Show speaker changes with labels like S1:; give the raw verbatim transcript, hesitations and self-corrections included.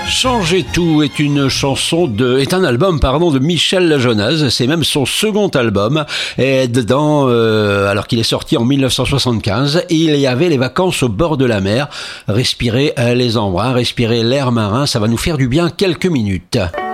S1: Changer tout est une chanson de, est un album, pardon, de Michel Lajonaze. C'est même son second album. Et dedans, euh, alors qu'il est sorti en mille neuf cent soixante-quinze, il y avait les vacances au bord de la mer. Respirer les embruns, respirer l'air marin, ça va nous faire du bien quelques minutes.